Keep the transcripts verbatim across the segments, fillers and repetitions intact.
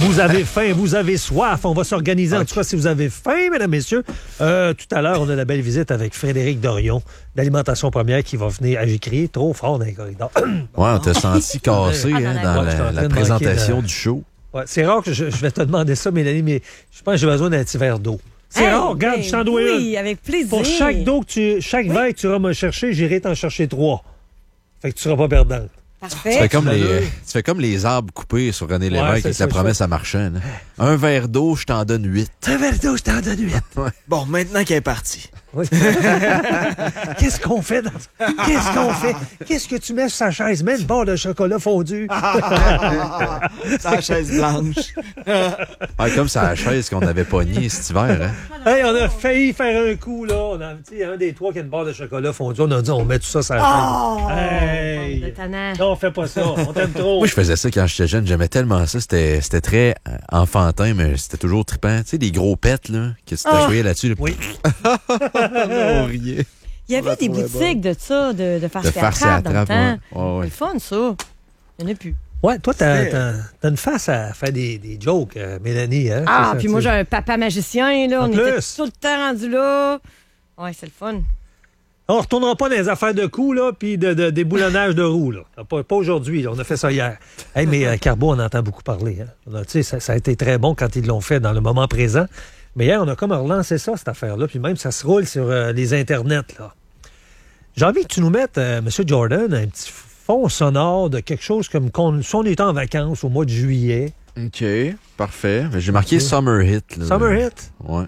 Vous avez faim, vous avez soif. On va s'organiser. Okay. En tout cas, si vous avez faim, mesdames, messieurs. Euh, tout à l'heure, on a la belle visite avec Frédéric Dorion d'Alimentation Première qui va venir. Ah, j'ai crié trop fort dans les corridors. Ouais, on t'a senti cassé ah, hein, dans la, la présentation de... du show. Ouais, c'est rare que je, je vais te demander ça, Mélanie, mais je pense que j'ai besoin d'un petit verre d'eau. C'est hey, rare, regarde, je t'en dois une. Oui, avec plaisir. Pour chaque dos que tu, chaque oui. verre que tu iras me chercher, j'irai t'en chercher trois. Fait que tu seras pas perdante. Parfait. Tu fais comme les, tu fais comme les arbres coupés sur René Lévesque ouais, avec ça, la promesse à Marchand. Hein. Un verre d'eau, je t'en donne huit. Un verre d'eau, je t'en donne huit. Ouais. Bon, maintenant qu'elle est partie. Oui. Qu'est-ce qu'on fait dans... Qu'est-ce qu'on fait? Qu'est-ce que tu mets sur sa chaise? Mets une barre de chocolat fondu. Sa chaise blanche. Ouais, comme sa chaise qu'on avait pognée cet hiver. Hein? Hey, on a failli faire un coup, là. On a dit, un des trois qui a une barre de chocolat fondu. On a dit, on met tout ça sur la chaise. Oh! Hey! Non, on fait pas ça. On t'aime trop. Moi, je faisais ça quand j'étais jeune. J'aimais tellement ça. C'était, c'était très enfantin, mais c'était toujours trippant. Tu sais, des gros pets, là, qui se t'achouaient oh! là-dessus. Là. Oui. Non, rien. Il y avait des boutiques de ça, de, de farce et attrape dans le temps. Ouais, ouais. C'est le fun, ça. Il n'y en a plus. Ouais, toi, t'as, t'as, t'as une face à faire des, des jokes, euh, Mélanie. Hein? Ah, puis moi, j'ai un papa magicien, là. En on plus. était tout le temps rendus là. Ouais, c'est le fun. On ne retournera pas dans les affaires de coups, là, puis de, de déboulonnage de roues, là. Pas, pas aujourd'hui, là. On a fait ça hier. Hey, mais euh, Carbo, on entend beaucoup parler. Hein? Tu sais, ça, ça a été très bon quand ils l'ont fait dans le moment présent. Mais hier, on a comme relancé ça, cette affaire-là. Puis même, ça se roule sur euh, les internets, là. J'ai envie que tu nous mettes, euh, M. Jordan, un petit fond sonore de quelque chose comme qu'on, si on était en vacances au mois de juillet. OK, parfait. J'ai marqué okay. Summer Hit. Là. Summer Hit? Ouais.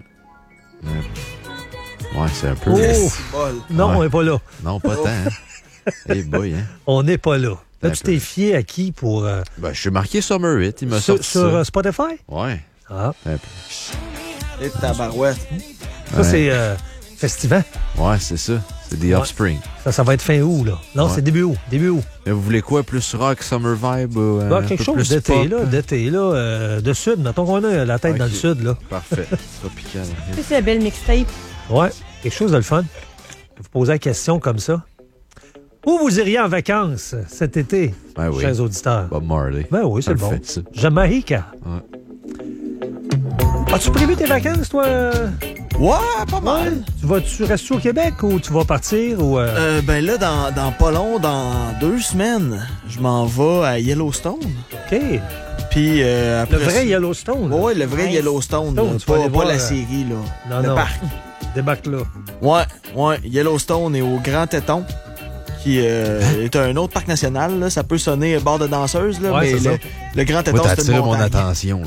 Ouais, c'est un peu... Yes. Non, ouais. On n'est pas là. Non, pas tant. Hein. Hey boy, hein. On n'est pas là. Là, tu t'es fié à qui pour... Euh... Ben, je suis marqué Summer Hit. Il m'a sur, sorti sur ça. Sur Spotify? Ouais. Ah. Un peu. Et tabarouette. Ça, ouais. c'est euh, Festivant. Ouais, c'est ça. C'est The ouais. Offspring. Ça, ça va être fin août, là. Non, ouais. c'est début août. Début août. Mais vous voulez quoi? Plus rock, summer vibe? Ou, euh, bah, quelque chose plus d'été, pop, là. D'été, là. Euh, de sud. Mettons qu'on a la tête okay. dans le sud, là. Parfait. Tropical. C'est la belle mixtape. Ouais. Quelque chose de le fun. Vous posez la question comme ça. Où vous iriez en vacances cet été, ben oui. chers auditeurs? Bob Marley. Ben oui, c'est le bon. Ça. Jamaïca. Ouais. As-tu prévu tes vacances, toi? Ouais, pas mal. Ouais. Tu vas-tu rester au Québec ou tu vas partir? Ou euh... Euh, ben là, dans, dans pas long, dans deux semaines, je m'en vais à Yellowstone. OK. Puis euh, après... Le vrai Yellowstone? Oui, le vrai nice. Yellowstone. Là, pas pas voir, la euh... série, là. Non, le non. parc. Débarque là. Ouais, ouais. Yellowstone est au Grand Teton, qui euh, est un autre parc national. Là. Ça peut sonner bord de danseuse, là, ouais, mais le, le Grand Teton, moi, c'est une montagne. mon attention.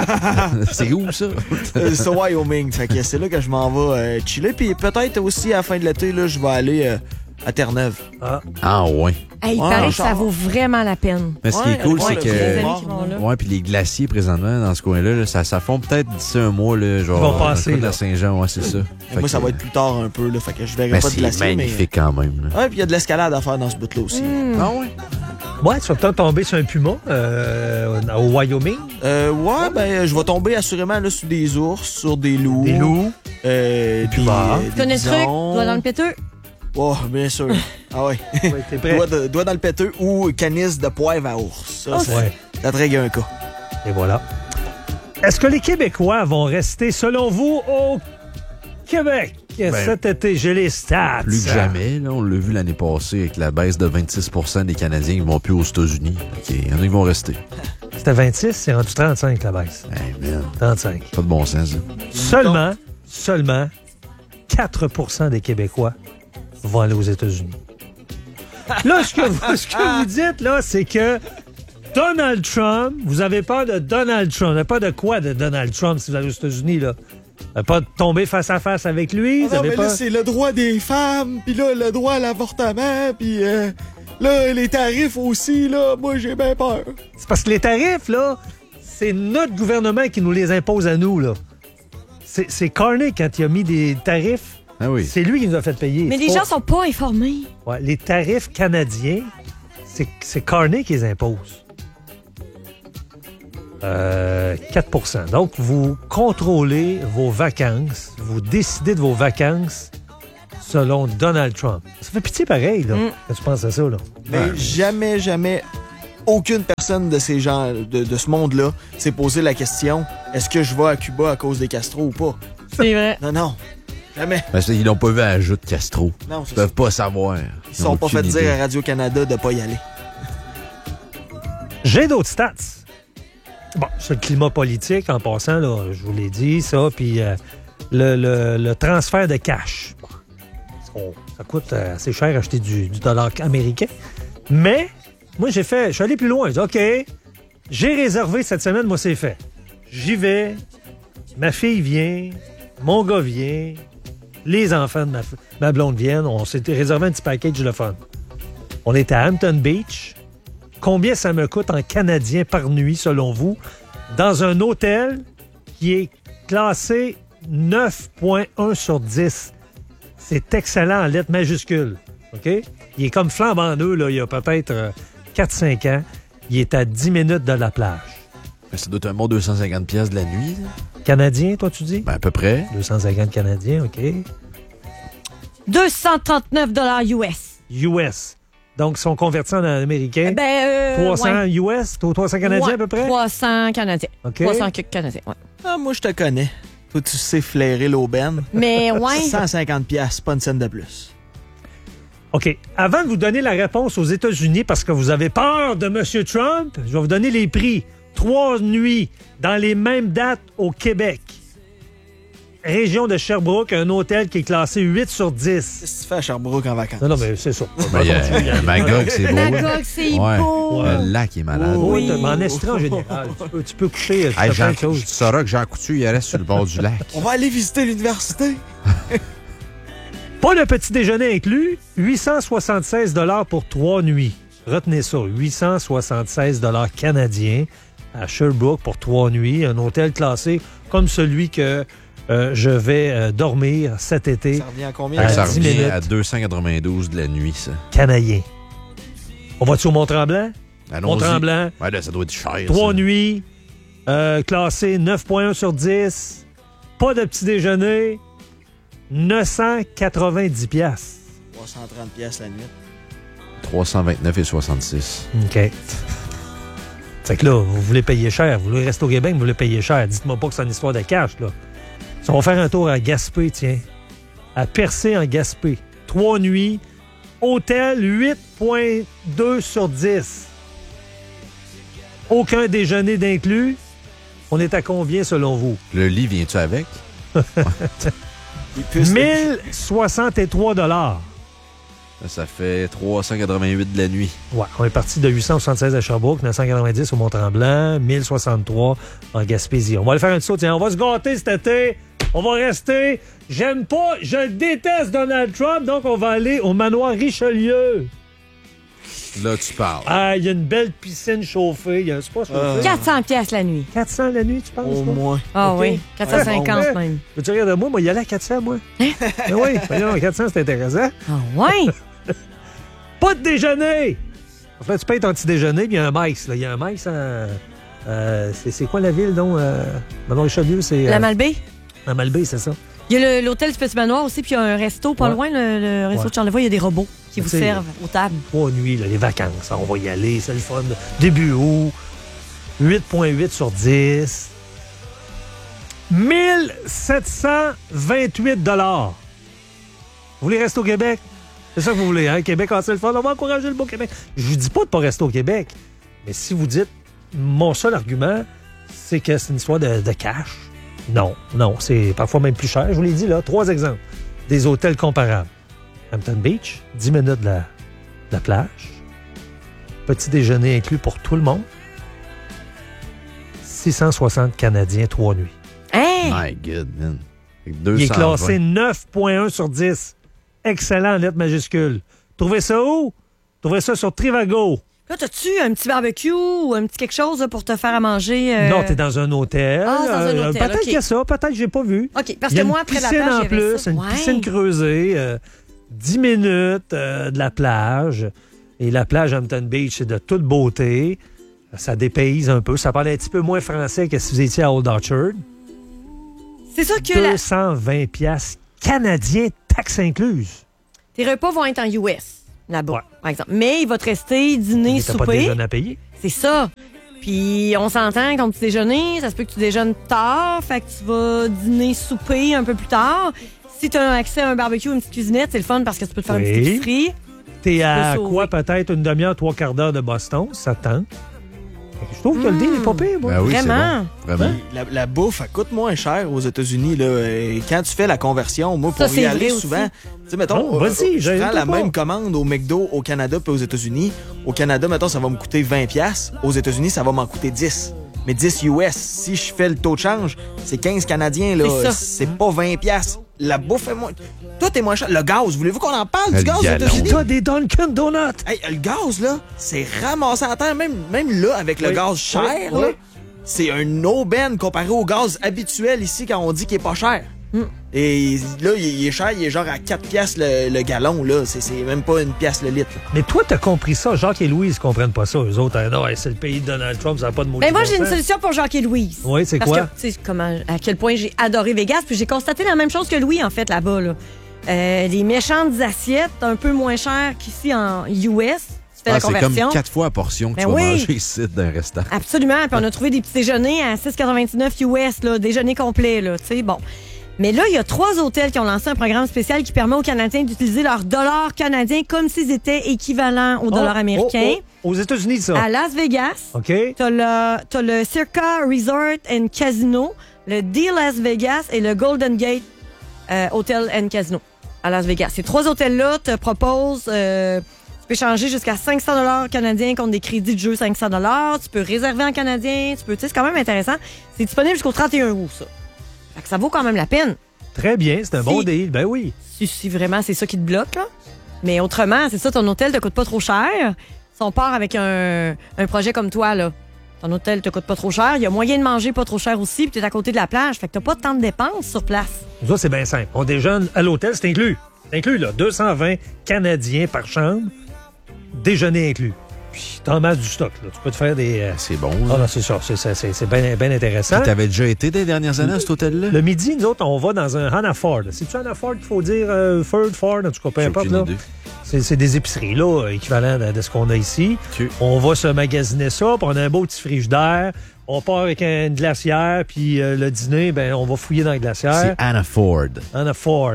C'est où, ça? C'est au Wyoming. Fait que c'est là que je m'en vais euh, chiller. Puis peut-être aussi, à la fin de l'été, là, je vais aller euh, à Terre-Neuve. Ah, ah ouais. Hey, il ouais, paraît que ça vaut vraiment la peine. Mais ce qui ouais, est cool, ouais, c'est que... Mort, ouais, puis les glaciers, présentement, dans ce coin-là, là, ça, ça fond peut-être d'ici un mois, là, genre... Ils vont passer, de la Saint-Jean, ouais, c'est ça. Moi, que, ça va être plus tard un peu, là, fait que je verrai ben, pas de glacier, c'est magnifique mais... quand même. Là. Ouais, puis il y a de l'escalade à faire dans ce bout-là aussi. Mm. Ah ouais? Ouais, tu vas peut-être tomber sur un puma euh, au Wyoming. Euh, ouais, ben, je vais tomber assurément là, sur des ours, sur des loups. Des loups. Euh, puis, euh, tu connais le truc? Doigt dans le péteux? Oh, bien sûr. Ah ouais. Ouais, t'es prêt? Doigt, de, doigt dans le péteux ou canisse de poivre à ours. Ça, oh, c'est, ouais. ça te règle un cas. Et voilà. Est-ce que les Québécois vont rester, selon vous, au Québec ben, cet été? J'ai les stats. Plus que jamais. Là, on l'a vu l'année passée avec la baisse de vingt-six pour cent des Canadiens qui ne vont plus aux États-Unis. Okay. Il y en a qui vont rester. C'était vingt-six, c'est rendu trente-cinq la baisse. Hey, man. trente-cinq. Pas de bon sens. Hein? Seulement, seulement quatre pour cent des Québécois vont aller aux États-Unis. Là, ce que, vous, ce que vous dites, là, c'est que Donald Trump, vous avez peur de Donald Trump. Vous n'avez pas de quoi de Donald Trump si vous allez aux États-Unis, là? Vous n'avez pas de tomber face à face avec lui? Ah non, mais pas... là, c'est le droit des femmes, puis là, le droit à l'avortement, puis euh, là, les tarifs aussi, là, moi, j'ai bien peur. C'est parce que les tarifs, là, c'est notre gouvernement qui nous les impose à nous, là. C'est, c'est Carney, quand il a mis des tarifs, ah oui. c'est lui qui nous a fait payer. Mais c'est les pas... gens sont pas informés. Ouais, les tarifs canadiens, c'est, c'est Carney qui les impose. Euh, quatre pour cent. Donc, vous contrôlez vos vacances, vous décidez de vos vacances selon Donald Trump. Ça fait pitié pareil, là, mm. quand tu penses à ça, là. Mais ouais. jamais, jamais, aucune personne de ces gens, de, de ce monde-là, s'est posé la question, est-ce que je vais à Cuba à cause des Castro ou pas? C'est vrai. Non, non. Jamais. Parce qu'ils n'ont pas vu à la joute Castro. Non, Ils peuvent pas savoir. Ils ne sont pas fait dire à Radio-Canada de pas y aller. J'ai d'autres stats. Bon, c'est le climat politique, en passant, là, je vous l'ai dit, ça, puis euh, le, le, le transfert de cash. Bon, on, ça coûte euh, assez cher acheter du, du dollar américain. Mais, moi, j'ai fait, je suis allé plus loin. J'ai dit, OK, j'ai réservé cette semaine, moi, c'est fait. J'y vais, ma fille vient, mon gars vient, les enfants de ma, ma blonde viennent. On s'est réservé un petit package de fun. On est à Hampton Beach. Combien ça me coûte en canadien par nuit, selon vous, dans un hôtel qui est classé neuf virgule un sur dix? C'est excellent en lettres majuscules. OK? Il est comme flambant neuf, là, il y a peut-être euh, quatre cinq ans. Il est à dix minutes de la plage. Mais ça doit être un bon deux cent cinquante piastres de la nuit. Ça. Canadien, toi, tu dis? Ben, à peu près. deux cent cinquante canadiens, OK. deux cent trente-neuf dollars U S. U S. Donc, ils sont convertis en américain. Ben, euh, trois cents ouais. U S, trois cents canadiens Ouais, à peu près? trois cents canadiens. OK. trois cents canadiens, ouais. Ah, moi, je te connais. Toi, tu sais flairer l'aubaine. Mais ouais. cent cinquante piastres, pas une scène de plus. OK. Avant de vous donner la réponse aux États-Unis, parce que vous avez peur de M. Trump, je vais vous donner les prix. Trois nuits dans les mêmes dates au Québec. Région de Sherbrooke, un hôtel qui est classé huit sur dix. Qu'est-ce que tu fais à Sherbrooke en vacances? Non, non, mais c'est ça. Ben, y a, y a Magog, c'est beau. Magog, c'est Ouais. beau. Le lac est malade. Oui, Oui. mais en Estrie, en général. Tu peux, tu peux coucher euh, tu Hey, fais plein Jean, de choses. tu sauras que Jean Coutu, il reste sur le bord du lac. On va aller visiter l'université. Pas le petit déjeuner inclus, huit cent soixante-seize dollars pour trois nuits. Retenez ça, huit cent soixante-seize dollars canadiens à Sherbrooke pour trois nuits. Un hôtel classé comme celui que euh, je vais euh, dormir cet été. Ça revient à combien? À ça dix revient minutes. à deux cent quatre-vingt-douze de la nuit, ça. Canadien. On va-tu au Mont-Tremblant? Allons-y. Mont-Tremblant. Ouais, là, ça doit être cher. Trois ça. nuits, euh, classé neuf virgule un sur dix. Pas de petit déjeuner. neuf cent quatre-vingt-dix piastres. trois cent trente piastres la nuit. trois cent vingt-neuf et soixante-six. OK. Fait que là, vous voulez payer cher. Vous voulez rester au Québec, vous voulez payer cher. Dites-moi pas que c'est une histoire de cash, là. Si on va faire un tour à Gaspé, tiens. À Percé, en Gaspé. Trois nuits. Hôtel, huit virgule deux sur dix. Aucun déjeuner d'inclus. On est à combien, selon vous? Le lit, viens-tu avec? mille soixante-trois dollars. Ça fait trois cent quatre-vingt-huit de la nuit. Ouais, on est parti de huit cent soixante-seize à Sherbrooke, neuf cent quatre-vingt-dix au Mont-Tremblant, mille soixante-trois en Gaspésie. On va aller faire un saut. Tiens, on va se gâter cet été. On va rester. J'aime pas, je déteste Donald Trump, donc on va aller au manoir Richelieu. Là, tu parles. Ah, il y a une belle piscine chauffée. Il y a un spa chauffé. Euh. quatre cents piastres la nuit. quatre cents la nuit, tu penses? Au toi? moins. Ah OK. oui, quatre cent cinquante Ouais. même. Veux-tu rire de moi? Moi, il y allait à quatre cents, moi. Ben oui, voyons, quatre cents, c'est intéressant. Ah ouais? Pas de déjeuner! En fait, tu payes ton petit déjeuner, puis il y a un Mike's. là. Il y a un Mike's en... Euh, c'est, c'est quoi la ville, donc? Euh, Manoir Richelieu, c'est... euh, La Malbaie? La Malbaie, c'est ça. Il y a le- l'hôtel du Petit Manoir aussi, puis il y a un resto pas Ouais. loin, le, le resto Ouais. de Charlevoix. Il y a des robots qui Mais vous tu sais, servent aux tables. Trois nuits, là, les vacances. On va y aller, c'est le fun. Début août, huit virgule huit sur dix. mille sept cent vingt-huit dollars. Vous voulez rester au Québec? C'est ça que vous voulez, hein? Québec, ah, c'est le fun. On va encourager le beau Québec. Je vous dis pas de pas rester au Québec. Mais si vous dites, mon seul argument, c'est que c'est une histoire de, de cash. Non, non, c'est parfois même plus cher. Je vous l'ai dit, là, trois exemples. Des hôtels comparables. Hampton Beach, dix minutes de la, de la plage. Petit déjeuner inclus pour tout le monde. six cent soixante Canadiens, trois nuits. Hein? My God, man. deux cent vingt. Il est classé neuf virgule un sur dix. Excellent en lettres majuscules. Trouvez ça où? Trouvez ça sur Trivago. Là, t'as-tu un petit barbecue ou un petit quelque chose là, pour te faire à manger? euh? Non, t'es dans un hôtel. Ah, dans un Euh, hôtel, peut-être OK. qu'il y a ça, peut-être que j'ai pas vu. OK, parce Il y a que moi, une après la piscine plage, en il y avait plus, ça. une Ouais. piscine creusée, euh, dix minutes euh, de la plage. Et la plage Hampton Beach, c'est de toute beauté. Ça dépayse un peu. Ça parle un petit peu moins français que si vous étiez à Old Orchard. C'est sûr que la- deux cent vingt piastres canadiens, taxes incluses. tes repas vont être en U S, là-bas, Ouais. par exemple. Mais il va te rester dîner, Mais t'as pas de souper. déjeuner à payer. C'est ça. Puis on s'entend que ton petit déjeuner, ça se peut que tu déjeunes tard, fait que tu vas dîner, souper un peu plus tard. Si tu as accès à un barbecue, une petite cuisinette, c'est le fun parce que tu peux te faire oui. une petite épicerie. T'es à quoi, peut-être une demi-heure, trois quarts d'heure de Boston, ça tente. Je trouve mmh. que le deal n'est pas pire, moi. Ben oui, Vraiment. C'est bon. Vraiment. La, la bouffe, elle coûte moins cher aux États-Unis. Là. Et quand tu fais la conversion, moi, pour ça, y aller souvent, tu sais, mettons, oh, vas-y, je prends la pas. même commande au McDo au Canada puis aux États-Unis. Au Canada, mettons, ça va me coûter vingt dollars. Aux États-Unis, ça va m'en coûter dix. Mais dix U S, si je fais le taux de change, c'est quinze Canadiens. Là. C'est, c'est pas vingt dollars. La bouffe est moins... Tout est moins cher. Le gaz, voulez-vous qu'on en parle le du gaz aux États-Unis? T'as des Dunkin' Donuts. Hey, le gaz, là, c'est ramassé à terre. Même, même là, avec le oui. gaz cher, oui. là, c'est un aubaine comparé au gaz habituel ici quand on dit qu'il est pas cher. Mm. Et là, il est cher, il est genre à quatre piastres le, le gallon, là. C'est, c'est même pas une pièce le litre. Là. Mais toi, t'as compris ça. Jacques et Louise comprennent pas ça. Eux autres, non, c'est le pays de Donald Trump, ça n'a pas de mots. Mais moi, j'ai une solution pour Jacques et Louise. Oui, c'est Parce quoi? que, tu sais, comment, à quel point j'ai adoré Vegas, puis j'ai constaté la même chose que Louis, en fait, là-bas, là. Euh, des méchantes assiettes un peu moins chères qu'ici en U S. Tu fais ah, la c'est conversion. comme quatre fois la portion que ben tu vas oui. manger ici d'un restaurant. Absolument. Puis on a trouvé des petits déjeuners à six quatre-vingt-dix-neuf U S, là, déjeuner complet, là, tu sais, bon. Mais là, il y a trois hôtels qui ont lancé un programme spécial qui permet aux Canadiens d'utiliser leur dollar canadien comme s'ils étaient équivalents au dollar oh, américain. Oh, oh. Aux États-Unis, ça. À Las Vegas. OK. T'as le, t'as le Circa Resort and Casino, le D Las Vegas et le Golden Gate euh, Hotel and Casino à Las Vegas. Ces trois hôtels-là te proposent... Euh, tu peux changer jusqu'à cinq cents dollars canadiens contre des crédits de jeu cinq cents dollars. Tu peux réserver en canadien. Tu peux, tu sais, c'est quand même intéressant. C'est disponible jusqu'au trente et un août, ça. Fait que ça vaut quand même la peine. Très bien, c'est un si, bon deal. Ben oui. Si, si vraiment c'est ça qui te bloque, là. Mais autrement, c'est ça, ton hôtel te coûte pas trop cher. Si on part avec un, un projet comme toi, là, ton hôtel te coûte pas trop cher. Il y a moyen de manger pas trop cher aussi, puis tu es à côté de la plage. Fait que t'as pas tant de dépenses sur place. Ça, c'est bien simple. On déjeune à l'hôtel, c'est inclus. C'est inclus, là. deux cent vingt Canadiens par chambre. Déjeuner inclus. Puis t'en masses du stock, là. Tu peux te faire des... Euh... C'est bon. Ah non, c'est ça. C'est, c'est, c'est, c'est bien, bien intéressant. Tu t'avais déjà été des dernières années à cet hôtel-là? Le midi, nous autres, on va dans un Hannaford. C'est-tu Hannaford qu'il faut dire? Euh, Ford, Ford, en tout cas, peu importe, là. C'est, c'est des épiceries, là, équivalent de, de ce qu'on a ici. Okay. On va se magasiner ça, puis on a un beau petit frigidaire. On part avec une glacière, puis euh, le dîner, ben on va fouiller dans la glacière. C'est Hannaford. Hannaford.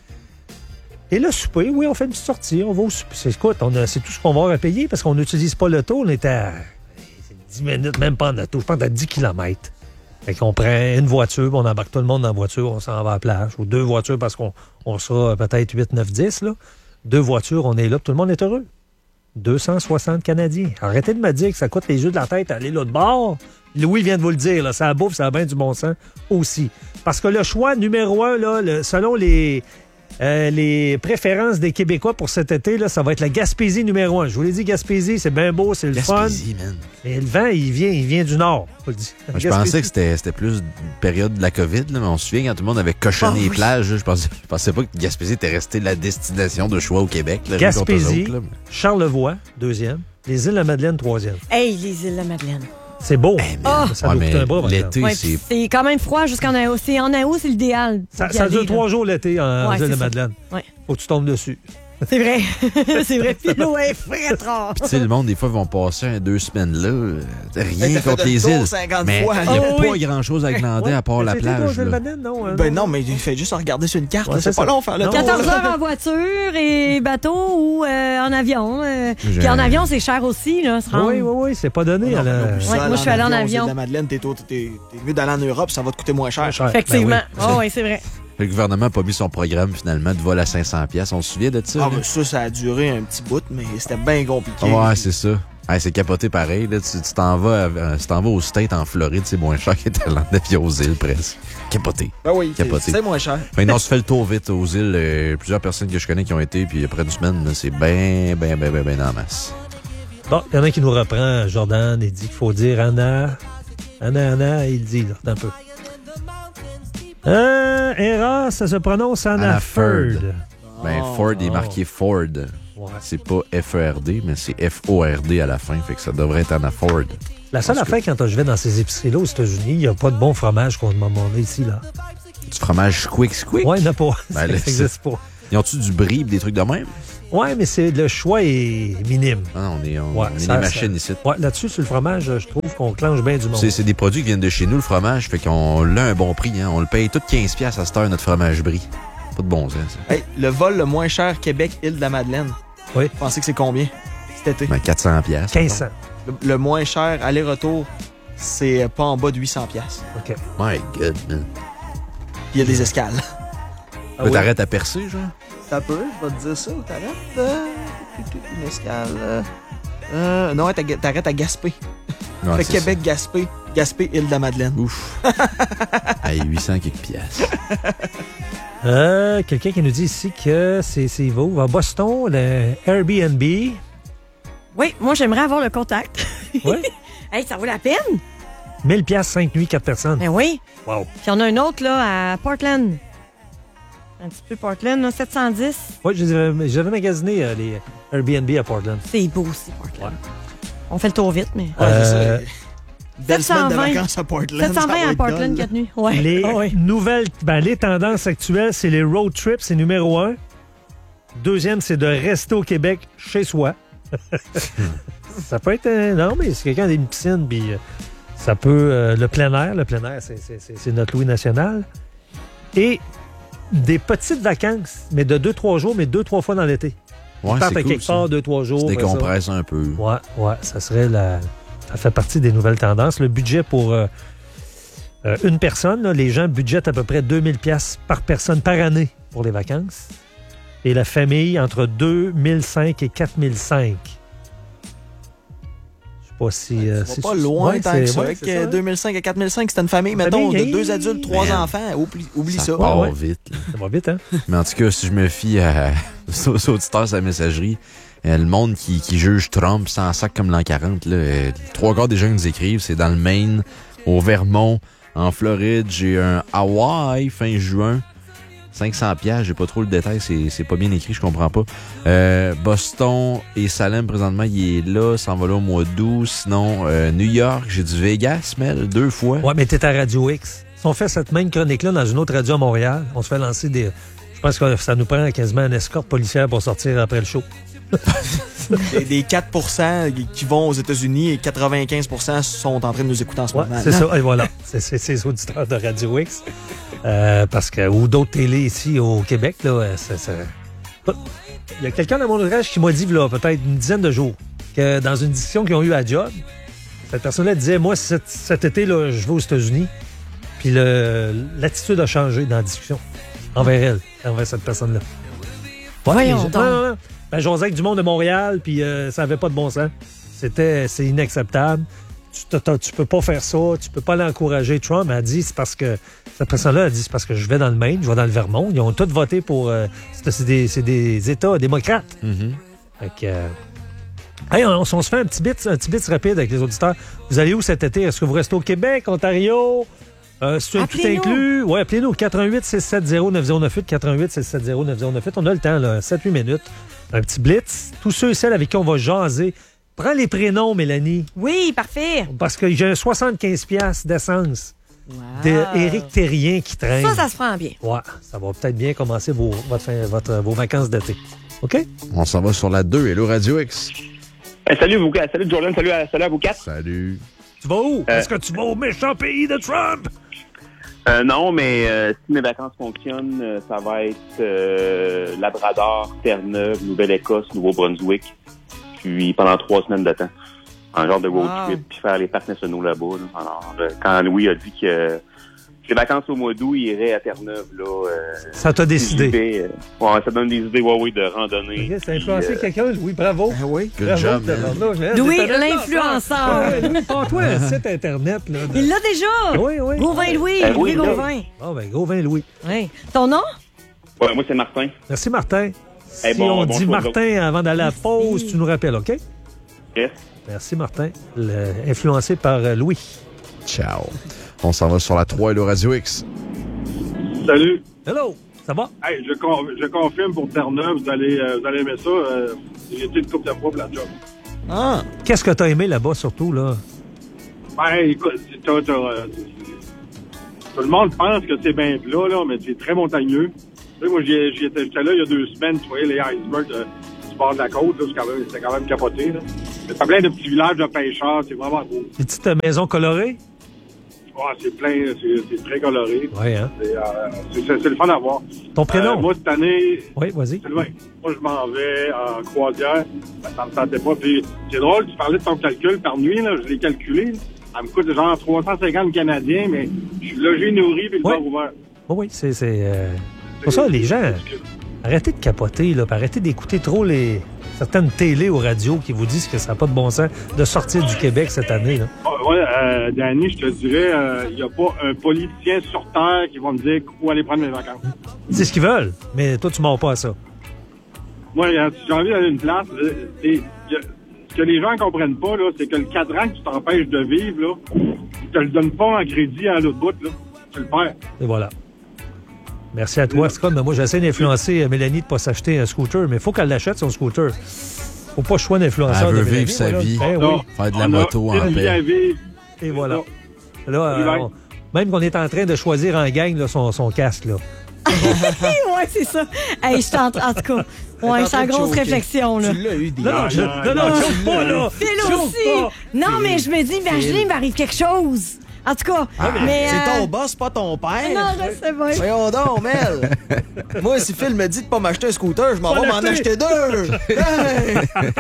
Et le souper, oui, on fait une petite sortie. On va au souper. C'est, écoute, on a, c'est tout ce qu'on va avoir à payer parce qu'on n'utilise pas l'auto. On est à dix minutes, même pas en auto. Je pense à dix kilomètres. Fait qu'on prend une voiture, on embarque tout le monde dans la voiture, on s'en va à la plage. Ou deux voitures parce qu'on on sera peut-être huit, neuf, dix, là. Deux voitures, on est là, tout le monde est heureux. deux cent soixante Canadiens. Arrêtez de me dire que ça coûte les yeux de la tête à aller l'autre bord. Louis vient de vous le dire, là, ça bouffe, ça a bien du bon sens aussi. Parce que le choix numéro un, là, le, selon les... Euh, les préférences des Québécois pour cet été, là, ça va être la Gaspésie numéro un. Je vous l'ai dit, Gaspésie, c'est bien beau, c'est le Gaspésie, fun. Man. Et le vent, il vient, il vient du nord. Faut le dire. Moi, je pensais que c'était, c'était plus une période de la COVID, là, mais on se souvient quand tout le monde avait cochonné oh, les oui. plages. Là, je, pensais, je pensais pas que Gaspésie était restée la destination de choix au Québec. Là, Gaspésie, autres, là, mais... Charlevoix, deuxième. Les îles-de-la-Madeleine, troisième. Hey, les îles-de-la-Madeleine. C'est beau. Hey, oh. Ça ouais, doit coûter un bras. L'été, ouais, c'est... c'est quand même froid jusqu'en août. C'est en août, c'est l'idéal. Ça, ça dure trois jours l'été en ouais, îles-de-la-Madeleine. Ouais. Faut que tu tombes dessus. C'est vrai. C'est vrai. Puis l'eau est frette rare. Puis tu sais, le monde, des fois, vont passer un, deux semaines là. Rien contre les îles. Mais il n'y a oh, pas oui. grand-chose à glander ouais. à part mais la plage. Là. Non, hein, ben non, mais il fait juste regarder sur une carte. Ouais, c'est, c'est pas long faire le tour. quatorze heures en voiture et bateau ou euh, en avion. Euh, puis en avion, c'est cher aussi. Là, se rendre. Oui, oui, oui. C'est pas donné. Non, à la... ouais, moi, je suis allé en avion. La Madeleine, t'es, t'es, t'es mieux d'aller en Europe, ça va te coûter moins cher. cher. Effectivement. Ben oui, oh, oui c'est vrai. Le gouvernement n'a pas mis son programme, finalement, de vol à cinq cents dollars. On se souvient de ça? Ah, ben ça, ça a duré un petit bout, mais c'était bien compliqué. Ouais, c'est ça. Ouais, c'est capoté pareil. Là. Tu, tu, t'en vas, euh, tu t'en vas au State, en Floride, c'est moins cher que d'aller en avion aux îles, presque. Capoté. Ben oui, capoté. C'est, c'est moins cher. Mais non, on se fait le tour vite aux îles. Euh, plusieurs personnes que je connais qui ont été, puis après une semaine, là, c'est bien, bien, bien, bien, bien en masse. Bon, il y en a qui nous reprend, Jordan, il dit qu'il faut dire Anna. Anna, Anna, il dit, là, un peu. Euh, Era, ça se prononce Hannaford. Ben, Ford est marqué Ford. Ouais. C'est pas F E R D, mais c'est F O R D à la fin, fait que ça devrait être Hannaford. La seule affaire, que... quand je vais dans ces épiceries-là aux États-Unis, il n'y a pas de bon fromage qu'on m'a demandé ici, là. Du fromage squick squick? Ouais, il n'y en a pas. Ben, ça n'existe pas. Ils ont-tu du brie et des trucs de même? Oui, mais c'est, le choix est minime. Ah non, on est, on, Ouais, on est ça, des machines ça, ici. Ouais, là-dessus, sur le fromage, je trouve qu'on clenche bien du monde. C'est, c'est des produits qui viennent de chez nous, le fromage, fait qu'on l'a un bon prix. Hein. On le paye tout quinze piastres à cette heure, notre fromage brie. Pas de bon sens. Hey, le vol le moins cher Québec-Île-de-la-Madeleine. Oui. Vous pensez que c'est combien cet été? Ben, quatre cents piastres. quinze cents. Le, le moins cher aller-retour, c'est pas en bas de huit cents piastres. OK. My God, man. Il y a des escales. Ah Mais oui? t'arrêtes à percer, genre? Ça peut, je vais te dire ça. T'arrêtes. Euh, une escale. Euh, euh, non, t'arrêtes t'arrêtes à Gaspé. Ouais, Fait c'est Québec-Gaspé. Gaspé-Île-de-la-Madeleine. ça. Ouf. Hey, huit cents quelques piastres. Euh, quelqu'un qui nous dit ici que c'est, c'est Yvo. À Boston, le Airbnb. Oui, moi, j'aimerais avoir le contact. Oui. Hey, ça vaut la peine? mille piastres, cinq nuits, quatre personnes. Ben oui. Wow. Puis on a un autre, là, à Portland. Un petit peu Portland, là, sept cent dix. Oui, j'avais, j'avais magasiné euh, les Airbnb à Portland. C'est beau aussi, Portland. Ouais. On fait le tour vite, mais... Ouais, Euh, c'est ça. Belle semaine de sept cent vingt. vacances à Portland. sept cent ça va vingt à être Portland, dole. quatre nuits. Ouais. Les Ah ouais. nouvelles, ben, les tendances actuelles, c'est les road trips, c'est numéro un. Deuxième, c'est de rester au Québec chez soi. Ça peut être... euh, non, mais si quelqu'un a une piscine, puis euh, ça peut... euh, le plein air, le plein air, c'est, c'est, c'est, c'est notre Louis national. Et des petites vacances, mais de deux, trois jours, mais deux, trois fois dans l'été. Ouais, Ils partent c'est à cool, quelque ça. part, deux, trois jours. Tu après ça. décompresses un peu. Ouais, ouais, ça serait la... Ça fait partie des nouvelles tendances. Le budget pour euh, euh, une personne, là, les gens budgètent à peu près deux mille piastres par personne par année pour les vacances. Et la famille, entre deux mille cinq et quatre mille cinq. Je sais pas si... euh, Ça si- va pas loin ouais, tant c'est- que ça. ouais, c'est ça, hein. deux mille cinq à quatre mille cinq, c'était une famille, Une mettons, famille, de deux hey, adultes, trois man. enfants. Oublie, oublie Ça ça. part Ouais, ouais. vite. là. Ça va vite, hein? Mais en tout cas, si je me fie à, aux auditeurs sur la messagerie, euh, le monde qui, qui juge Trump sans sac comme l'an quarante, là, euh, trois quarts des gens qui nous écrivent, c'est dans le Maine, au Vermont, en Floride, j'ai un Hawaï fin juin. cinq cents piastres, j'ai pas trop le détail, c'est, c'est pas bien écrit, je comprends pas. Euh, Boston et Salem, présentement, il est là, s'en va là au mois d'août. Sinon, euh, New York, j'ai du Vegas, Mel, deux fois. Ouais, mais t'es à Radio X. Si on fait cette même chronique-là dans une autre radio à Montréal, on se fait lancer des... Je pense que ça nous prend quasiment une escorte policière pour sortir après le show. Des, des quatre pour cent qui vont aux États-Unis et quatre-vingt-quinze pour cent sont en train de nous écouter en ce Ouais, moment. c'est ça. Et voilà. C'est, c'est, c'est les auditeurs de Radio X. Euh, parce que, ou d'autres télés ici au Québec, là, euh, c'est, c'est... Il y a quelqu'un dans mon ouvrage qui m'a dit, là, peut-être une dizaine de jours, que dans une discussion qu'ils ont eue à job, cette personne-là disait, moi, cet, cet été, là, je vais aux États-Unis, puis le, l'attitude a changé dans la discussion envers elle, envers cette personne-là. Ouais, Voyons les- donc. non, non, non. Ben, j'osais avec du monde de Montréal, puis euh, ça avait pas de bon sens. C'était, c'est inacceptable. Tu, t'as- tu peux pas faire ça, tu peux pas l'encourager. Trump a dit, c'est parce que, cette personne-là a dit, c'est parce que je vais dans le Maine, je vais dans le Vermont. Ils ont tous voté pour, euh, c'est, c'est des, c'est des États démocrates. Mhm. Fait que, euh, hey, on, on se fait un petit bit, un petit bit rapide avec les auditeurs. Vous allez où cet été? Est-ce que vous restez au Québec, Ontario? Euh, c'est un tout Appelez-nous. inclus? Oui, appelez-nous au quatre un huit, six sept zéro, neuf zéro neuf huit, quatre un huit, six sept zéro, neuf zéro neuf huit. On a le temps, là, sept huit minutes. Un petit blitz. Tous ceux et celles avec qui on va jaser. Prends les prénoms, Mélanie, Oui, parfait. parce que j'ai un soixante-quinze piastres d'essence Wow. d'Éric Terrien qui traîne. Ça, ça se prend bien. Ouais, ça va peut-être bien commencer vos, votre fin- votre- vos vacances d'été. OK? On s'en va sur la deux. Hello Radio X. Euh, salut, vous, salut Jordan, salut à, salut à vous quatre. Salut. Tu vas où? Euh, Est-ce que tu vas au méchant pays de Trump? Euh, non, mais euh, si mes vacances fonctionnent, euh, ça va être euh, Labrador, Terre-Neuve, Nouvelle-Écosse, Nouveau-Brunswick, puis pendant trois semaines de temps. Un genre de road Wow. trip, puis faire les parcs nationaux là-bas. Là. Alors, euh, quand Louis a dit que euh, les vacances au mois d'août, il irait à Terre-Neuve, là... Euh, Ça t'a décidé. j'y vais, euh, ouais, ça donne des idées, ouais, oui, de randonnée. Ok, ça a Puis, influencé euh, quelqu'un? Oui, bravo. Ben oui. Good Bravo, job, man. tabarnouche, hein? Louis, T'es allé- l'influenceur. Ah ouais, Louis, prends-toi un site Internet. Là, de- Il l'a déjà. Oui, oui. Gauvin Louis. Ben Louis oui, là. Gauvin. Ah, ben, gros vin, Louis. Oui. Ton nom? Ouais, moi, c'est Martin. Merci, Martin. Eh, si bon- on bon dit choix, Martin avant d'aller à la pause, tu nous rappelles, OK? Yes. Merci, Martin. Le- influencé par euh, Louis. Ciao. On s'en va sur la trois. Hello Radio X. Salut. Hello, ça va? Hey, je, con- je confirme pour Terre-Neuve, vous allez, euh, vous allez aimer ça. Euh, j'ai été une couple de fois pour la job. Ah, Qu'est-ce que t'as aimé là-bas, surtout, là? Ben, écoute, t'as- t'as, euh, tout le monde pense que c'est bien plat, là, mais c'est très montagneux. Tu sais, moi, j'y ai- j'y étais j'étais là il y a deux semaines, tu voyais les icebergs de du bord de la côte, là, c'est quand même, c'est quand même capoté. Là. Mais t'as plein de petits villages de pêcheurs, c'est vraiment beau. Des petites maisons colorées? Ouais, c'est plein, c'est, c'est très coloré. Oui, hein? C'est, euh, c'est, c'est, c'est le fun à voir. Ton prénom? Euh, moi, cette année, Oui, vas-y. Sylvain, moi, je m'en vais en croisière. Ben, ça me tentait pas. Puis, c'est drôle, tu parlais de ton calcul par nuit, là. Je l'ai calculé. Ça me coûte genre trois cent cinquante Canadiens, mais je suis logé, nourri, puis le Oui. bar ouvert. Oui, oui, c'est... c'est euh... pour ça, les gens, arrêtez de capoter, là, puis arrêtez d'écouter trop les certaines télés ou radios qui vous disent que ça n'a pas de bon sens de sortir du Québec cette année, là. Ouais, euh, Danny, je te dirais, il n'y a pas un politicien sur Terre qui va me dire où aller prendre mes vacances. C'est ce qu'ils veulent, mais toi, tu mords pas à ça. Moi, si j'ai envie d'aller à une place, c'est, ce que les gens ne comprennent pas, là, c'est que le cadran que tu t'empêches de vivre, là, ils te le donnent pas en crédit à l'autre bout, là. Tu le perds. Et voilà. Merci à toi, Scott. Mais moi, j'essaie d'influencer Mélanie de ne pas s'acheter un scooter, mais il faut qu'elle l'achète, son scooter. Faut pas que je sois un influenceur Elle de veut Mélanie, vivre sa voilà. vie. Ben Non. oui. Faire de la On moto a en une vie paix. à vivre. Et voilà. ça. Là, euh, on- même qu'on est en train de choisir en gang là, son, son casque, là. ouais, c'est ça. Hey, je tente, en tout cas. Ouais, c'est en grosse réflexion, là. Tu l'as eu, des Non, non, je, non, non, choque pas, là. Phil Choque aussi. pas. Non, mais je me dis, imaginez, il m'arrive quelque chose. En tout cas, mais... C'est euh, ton boss, pas ton père. Non, je sais pas. Voyons donc, Mel. Moi, si Phil me dit de pas m'acheter un scooter, je m'en Pas vais m'en l'acheter. acheter deux. Hey!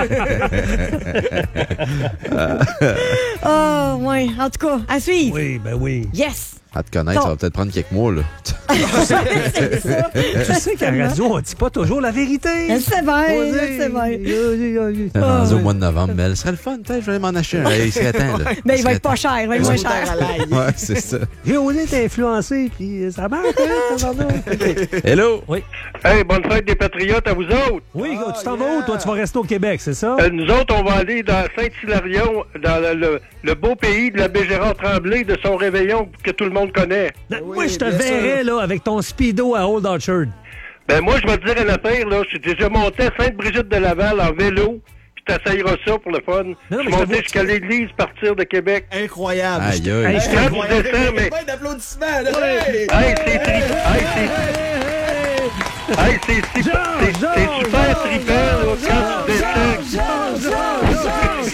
Oh, ouais. En tout cas, à suivre. Oui, ben oui. Yes. À te connaître, ça va peut-être prendre quelques mois, là. C'est ça. Tu sais qu'à la radio, on dit pas toujours la vérité. Je sais bien, On je dit- sais bien. T'es rendu ouais. au mois de novembre, mais elle serait le fun, peut-être, je vais m'en acheter un. Hey, il serait temps, là. Mais il va serait être pas temps. cher, il va être moins cher. Ouais, c'est ça. J'ai osé t'influencer, puis ça marche, hein, ça va. Hello! Oui. Hey, bonne fête des Patriotes à vous autres. Oui, Ah, tu t'en yeah. vas où? Toi, tu vas rester au Québec, c'est ça? Euh, nous autres, on va aller dans Saint-Hilarion, dans le, le- le beau pays de l'abbé Gérard Tremblay, de son réveillon que tout le monde connaît. Non, oui, moi, je te bien verrais, sûr. là, avec ton speedo à Old Orchard. Ben moi, je vais te dire une affaire, là. Je suis déjà monté à Sainte-Brigitte de Laval en vélo, puis t'essayeras ça pour le fun. non, je mais suis je monté t'avoue- jusqu'à l'église partir de Québec. Incroyable. Aïe, Je- aïe. Hey, je te- Quand tu descends, mais... Plein d'applaudissements, là. Hey! Hey, c'est tri... Hey, c'est... Hey, c'est, c'est, c'est, c'est super trippant, là, quand tu descends.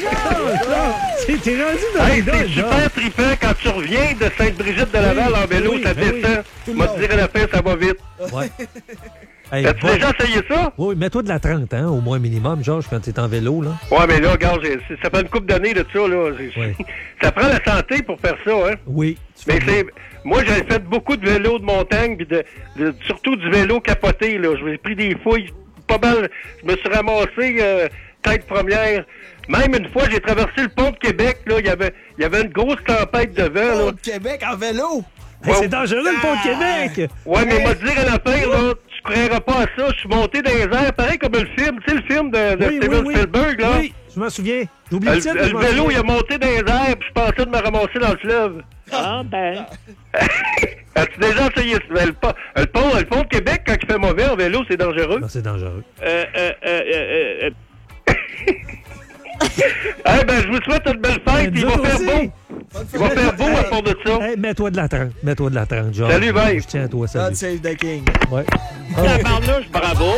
C'est- T'es rendu dans Hey, les c'est dents, super trippant quand tu reviens de Sainte-Brigitte de Laval en vélo, oui, ça ben descend. Tout le Moi, monde. te dire à la fin, ça va vite. Ouais. Hey, As-tu va- déjà essayé ça? Oui, mets-toi de la trente, hein, au moins minimum, Georges, quand t'es en vélo, là. Ouais, mais là, regarde, j'ai- ça fait une couple d'années de ça, là. C'est- Ouais. Ça prend la santé pour faire ça, hein. Oui. Tu Mais fais c'est... Moi, j'ai fait beaucoup de vélo de montagne, puis de, de- surtout du vélo capoté, là. J'ai pris des fouilles pas mal. Je me suis ramassé euh, tête première. Même une fois, j'ai traversé le pont de Québec, là. Il y avait, il y avait une grosse tempête de vent, là. Au Québec en vélo. Hey, c'est dangereux, le pont de Québec! Ouais, mais moi, te dire une affaire, là, tu croiras pas à ça. Je suis monté dans les airs, pareil comme le film. Tu sais, le film de, de Oui, Steven oui, oui. Spielberg, là. Oui, je m'en souviens. J'ai oublié Euh, le Le, titre, mais je le m'en vélo, il souviens. a monté dans les airs, puis je pensais de me ramasser dans le fleuve. Ah, ben. As-tu déjà essayé ça? Le, pont- le, pont, le pont de Québec, quand il fait mauvais en vélo, c'est dangereux. Non, c'est dangereux. Euh, euh, euh, euh, euh, Eh ben, je vous souhaite une belle fête, Ben, il nous va autres faire aussi. beau. Il va faire beau à fond de ça. Hey, mets-toi de la trente. Mets-toi de la trente, Georges. Salut, bye. Je tiens à toi, God salut. save the king. Ouais. tabarnouche, bravo.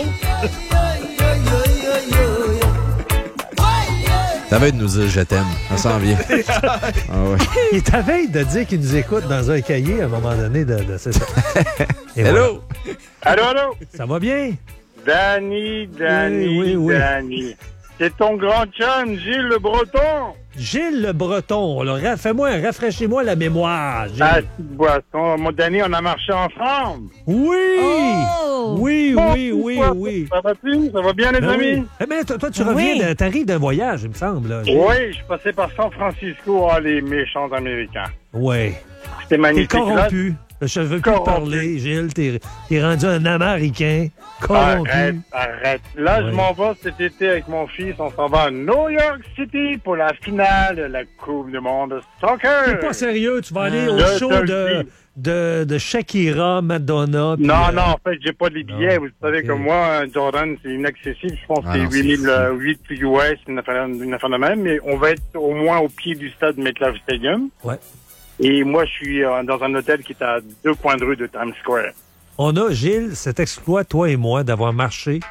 Ça va être de nous dire je t'aime. Ça s'en vient. Ah ouais. Il est à veille de dire qu'il nous écoute dans un cahier à un moment donné de, de c'est ça. Et Hello! Allô, allô? voilà. Ça va bien? Danny, Danny, Oui, oui, oui. Danny. C'est ton grand chum, Gilles Le Breton. Gilles Le Breton. Alors, fais-moi, rafraîchis-moi la mémoire, Gilles. Ah, petite boisson. Mon Danny, on a marché ensemble. Oui! Oh! Oui, Bon, oui, oui, quoi, oui. Ça va-tu? Ça va bien, les Ben amis? oui. Eh ben, toi, toi, tu Ben reviens, oui. de- t'arrives d'un voyage, il me semble. Là, Gilles. Oui, je suis passé par San Francisco, ah, les méchants Américains. Ouais. C'était T'es magnifique. Là, corrompu. Je veux plus te Corrompu. parler, Gilles. T'es t'es rendu un Américain corrompu. Arrête, arrête. Là, Ouais. je m'en vais cet été avec mon fils. On s'en va à New York City pour la finale de la Coupe du monde de soccer. T'es pas sérieux, tu vas aller au Je show te le de, dis. de, de Shakira, Madonna. puis, Non, euh, non, en fait, j'ai pas les billets. non, Vous savez ok. que moi, un Jordan, c'est inaccessible. Je pense Ah que non, c'est c'est huit mille huit U S, une affaire, une affaire de même. Mais on va être au moins au pied du stade MetLife Stadium. Ouais. Et moi, je suis euh, dans un hôtel qui est à deux coins de rue de Times Square. On a, Gilles, cet exploit, toi et moi, d'avoir marché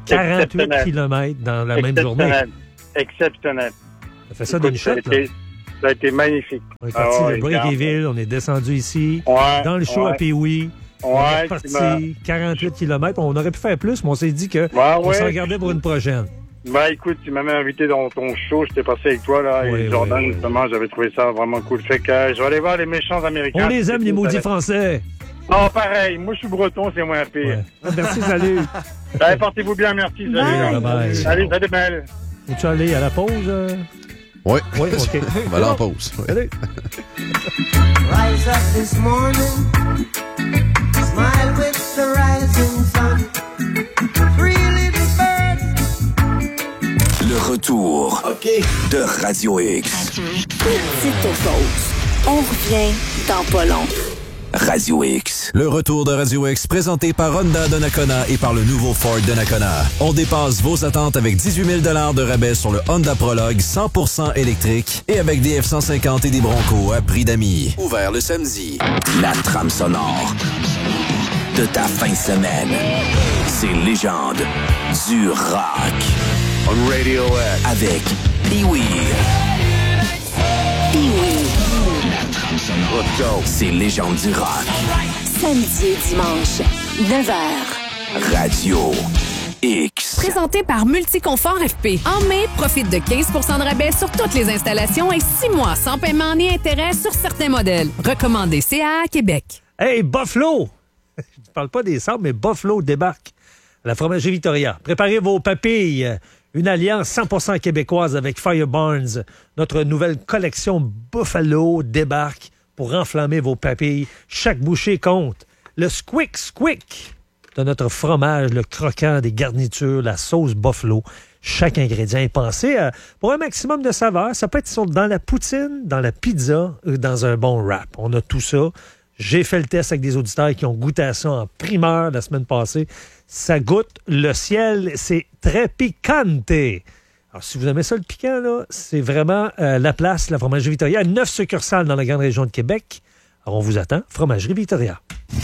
quarante-huit kilomètres dans la même journée. Exceptionnel. Ça fait ça Écoute, d'une shot, ça, a été, ça a été magnifique. On est parti ah, de ouais, Breakyville, on est descendu ici, ouais, dans le show ouais. à Pee-Wee. On Ouais, est parti quarante-huit kilomètres. On aurait pu faire plus, mais on s'est dit qu'on ouais, ouais. s'en ouais. regardait pour une prochaine. Ben écoute, tu m'as même invité dans ton show, j'étais passé avec toi là, oui, et Jordan oui, oui. justement, j'avais trouvé ça vraiment cool. Fait que euh, je vais aller voir les méchants américains. On les aime, les maudits français. Oh pareil, moi je suis breton, c'est moins pire. Ouais. Ah, merci, salut. Allez, portez-vous bien, merci, salut. Bye. là. Bye. Salut, salut belle. Es-tu allé à la pause? Euh? Oui. Oui, OK. On va aller en pause. Ouais. Salut. Rise up this morning, smile with the rising sun. Three little birds. Le retour OK. de Radio X. Petite pause. On revient dans pas long. Radio X. Le retour de Radio X présenté par Honda Donnacona et par le nouveau Ford Donnacona. On dépasse vos attentes avec dix-huit mille dollars de rabais sur le Honda Prologue cent pour cent électrique et avec des F cent cinquante et des Broncos à prix d'amis. Ouvert le samedi. La trame sonore de ta fin de semaine. C'est légende du rock. On Radio X. Avec Pee-Wee. Pee-Wee. Let's go. C'est légende du rock. Samedi et dimanche, neuf heures. Radio X. Présenté par Multiconfort F P. En mai, profite de quinze pour cent de rabais sur toutes les installations et six mois sans paiement ni intérêt sur certains modèles. Recommandé C A A Québec. Hey, Buffalo! Je ne parle pas des sables, mais Buffalo débarque à la fromagerie Victoria. Préparez vos papilles. Une alliance cent pour cent québécoise avec Fire Barnes. Notre nouvelle collection Buffalo débarque pour enflammer vos papilles. Chaque bouchée compte. Le Squick Squick de notre fromage, le croquant des garnitures, la sauce Buffalo. Chaque ingrédient est pensé à, pour un maximum de saveur. Ça peut être sur, dans la poutine, dans la pizza ou dans un bon wrap. On a tout ça. J'ai fait le test avec des auditeurs qui ont goûté à ça en primeur la semaine passée. Ça goûte le ciel, c'est très picante. Alors, si vous aimez ça, le piquant, là, c'est vraiment euh, la place, la Fromagerie Victoria. Il y a neuf succursales dans la grande région de Québec. Alors, on vous attend. Fromagerie Victoria.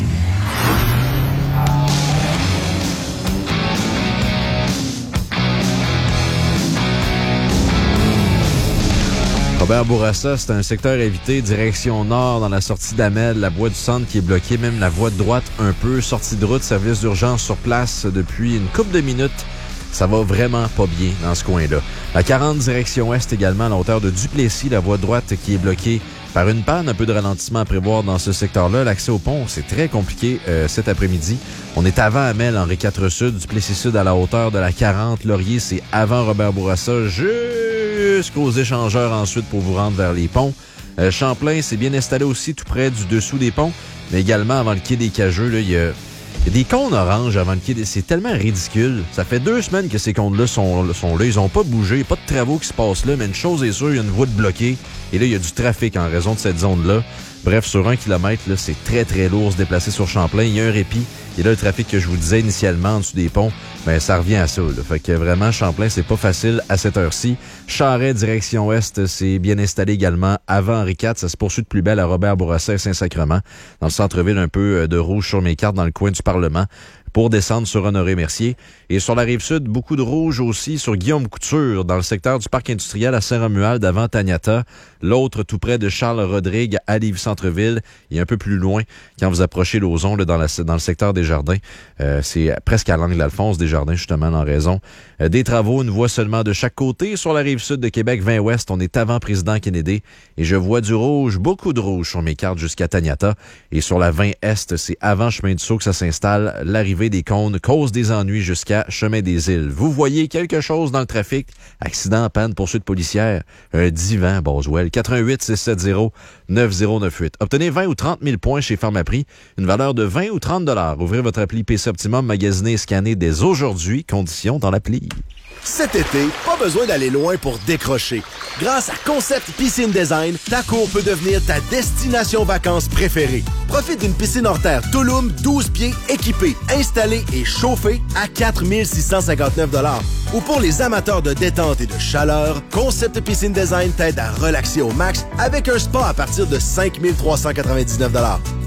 Robert Bourassa, c'est un secteur évité, direction nord dans la sortie d'Amel, la voie du centre qui est bloquée, même la voie de droite un peu, sortie de route, service d'urgence sur place depuis une couple de minutes. Ça va vraiment pas bien dans ce coin-là. La quarante direction ouest également, à la hauteur de Duplessis, la voie de droite qui est bloquée par une panne, un peu de ralentissement à prévoir dans ce secteur-là. L'accès au pont, c'est très compliqué euh, cet après-midi. On est avant Amel, Henri quatre Sud, Duplessis Sud à la hauteur de la quarante. Laurier, c'est avant Robert Bourassa, jusqu'aux échangeurs ensuite pour vous rendre vers les ponts. Euh, Champlain, c'est bien installé aussi tout près du dessous des ponts, mais également avant le quai des Cageux, là, il y a... Il y a des cônes oranges avant le quai. C'est tellement ridicule. Ça fait deux semaines que ces cônes-là sont, sont là. Ils n'ont pas bougé. Il n'y a pas de travaux qui se passent là. Mais une chose est sûre, il y a une voie de bloquée. Et là, il y a du trafic en raison de cette zone-là. Bref, sur un kilomètre, là, c'est très, très lourd se déplacer sur Champlain. Il y a un répit. Et là, le trafic que je vous disais initialement en dessous des ponts, ben ça revient à ça. Là. Fait que vraiment, Champlain, c'est pas facile à cette heure-ci. Charret, direction ouest, c'est bien installé également avant Henri quatre. Ça se poursuit de plus belle à Robert Bourassa et Saint-Sacrement. Dans le centre-ville, un peu de rouge sur mes cartes dans le coin du Parlement pour descendre sur Honoré-Mercier. Et sur la Rive-Sud, beaucoup de rouge aussi sur Guillaume-Couture, dans le secteur du parc industriel à Saint-Romuald, avant Taniata. L'autre, tout près de Charles-Rodrigue, à Lévis-Centreville. Et un peu plus loin, quand vous approchez Lauson, là, dans, la, dans le secteur des Jardins. Euh, c'est presque à l'angle d'Alphonse des Jardins, justement, en raison euh, des travaux. Une voie seulement de chaque côté. Sur la Rive-Sud de Québec, vingt ouest, on est avant Président Kennedy. Et je vois du rouge, beaucoup de rouge sur mes cartes jusqu'à Taniata. Et sur la vingt est, c'est avant Chemin du Sault que ça s'installe. L'arrivée des cônes cause des ennuis jusqu'à Chemin des Îles. Vous voyez quelque chose dans le trafic? Accident, panne, poursuite policière. Un divan, Boswell. quatre un huit, six sept zéro, neuf zéro neuf huit. Obtenez vingt ou trente mille points chez Pharmaprix. Une valeur de vingt ou trente dollars. Ouvrez votre appli P C Optimum, magasinez et scannez dès aujourd'hui. Conditions dans l'appli. Cet été, pas besoin d'aller loin pour décrocher. Grâce à Concept Piscine Design, ta cour peut devenir ta destination vacances préférée. Profite d'une piscine hors terre Tulum douze pieds équipée, installée et chauffée à quatre mille six cent cinquante-neuf dollars. Ou pour les amateurs de détente et de chaleur, Concept Piscine Design t'aide à relaxer au max avec un spa à partir de cinq mille trois cent quatre-vingt-dix-neuf dollars.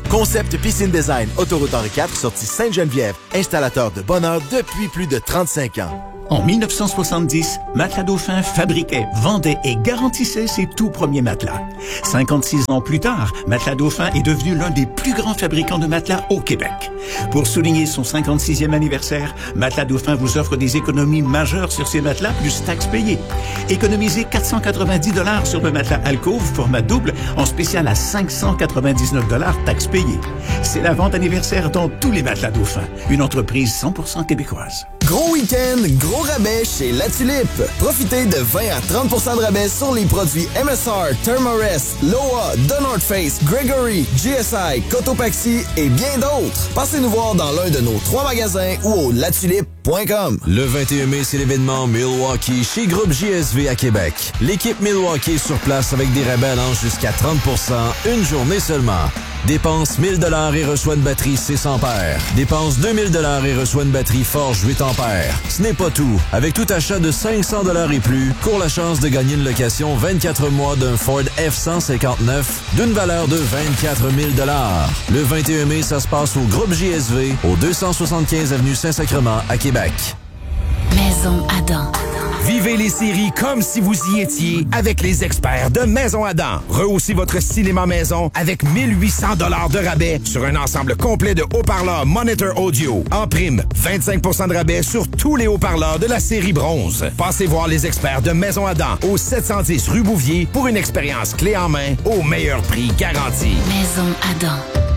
Concept Piscine Design, autoroute Henri quatre, sortie Sainte-Geneviève. Installateur de bonheur depuis plus de trente-cinq ans. En mille neuf cent soixante-dix, Matelas Dauphin fabriquait, vendait et garantissait ses tout premiers matelas. cinquante-six ans plus tard, Matelas Dauphin est devenu l'un des plus grands fabricants de matelas au Québec. Pour souligner son cinquante-sixième anniversaire, Matelas Dauphin vous offre des économies majeures sur ses matelas plus taxes payées. Économisez quatre cent quatre-vingt-dix dollars sur le matelas Alcove format double en spécial à cinq cent quatre-vingt-dix-neuf dollars taxes payées. C'est la vente anniversaire dans tous les Matelas Dauphin, une entreprise cent pour cent québécoise. Gros week-end, gros rabais chez La Tulipe. Profitez de vingt à trente pour cent de rabais sur les produits M S R, Thermarest, Loa, The North Face, Gregory, G S I, Cotopaxi et bien d'autres. Passez nous voir dans l'un de nos trois magasins ou au latulipe point com. Le vingt et un mai, c'est l'événement Milwaukee chez Groupe J S V à Québec. L'équipe Milwaukee est sur place avec des rabais allant jusqu'à trente pour cent une journée seulement. Dépense mille dollars et reçoit une batterie six ampères. Dépense deux mille dollars et reçoit une batterie Forge huit ampères. Ce n'est pas tout. Avec tout achat de cinq cents dollars et plus, cours la chance de gagner une location vingt-quatre mois d'un Ford F cent cinquante-neuf d'une valeur de vingt-quatre mille dollars. Le vingt et un mai, ça se passe au Groupe J S V, au deux cent soixante-quinze avenue Saint-Sacrement à Québec. Maison Adam. Vivez les séries comme si vous y étiez avec les experts de Maison Adam. Rehaussez votre cinéma maison avec mille huit cents dollars de rabais sur un ensemble complet de haut-parleurs Monitor Audio. En prime, vingt-cinq pour cent de rabais sur tous les haut-parleurs de la série bronze. Passez voir les experts de Maison Adam au sept cent dix rue Bouvier pour une expérience clé en main au meilleur prix garanti. Maison Adam.